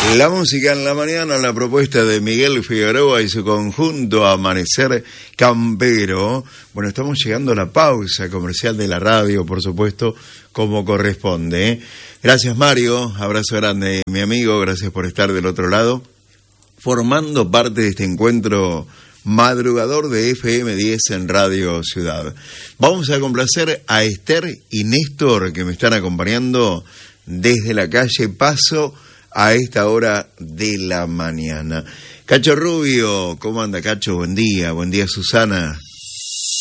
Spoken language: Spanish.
La música en la mañana, la propuesta de Miguel Figueroa y su conjunto Amanecer Campero. Bueno, estamos llegando a la pausa comercial de la radio, por supuesto, como corresponde, ¿eh? Gracias, Mario, abrazo grande, mi amigo, gracias por estar del otro lado, formando parte de este encuentro madrugador de FM 10 en Radio Ciudad. Vamos a complacer a Esther y Néstor, que me están acompañando desde la calle Paso a esta hora de la mañana. Cacho Rubio, ¿cómo anda, Cacho? Buen día Susana.